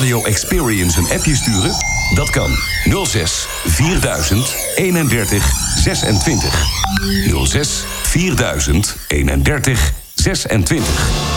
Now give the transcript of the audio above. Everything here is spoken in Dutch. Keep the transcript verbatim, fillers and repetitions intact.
Radio Experience een appje sturen? Dat kan. nul zes vierduizend eenendertig zesentwintig. nul zes vierduizend eenendertig zesentwintig.